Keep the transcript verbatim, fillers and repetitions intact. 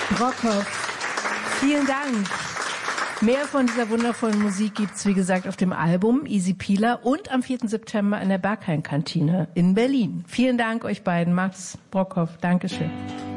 Brockhoff, vielen Dank. Mehr von dieser wundervollen Musik gibt's, wie gesagt, auf dem Album Easy Peeler und am vierten September in der Berghain-Kantine in Berlin. Vielen Dank euch beiden. Max Brockhoff, Dankeschön.